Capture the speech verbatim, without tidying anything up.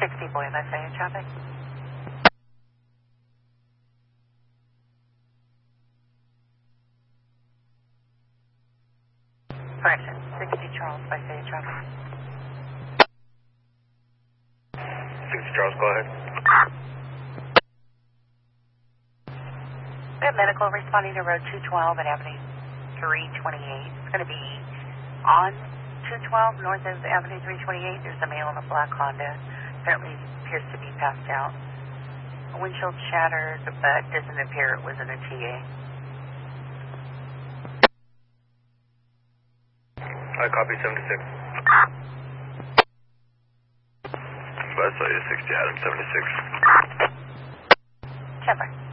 sixty Boy, let's say in traffic. Correction, sixty Charles by say in traffic. sixty Charles, go ahead. We have medical responding to road two twelve at Avenue three twenty-eight. It's going to be on two twelve north of Avenue three twenty-eight. There's a male in a black Honda. Apparently appears to be passed out. A windshield shattered, but doesn't appear it was in a T A. I copy seventy-six. Bus sixty Adam seventy-six. Chandler.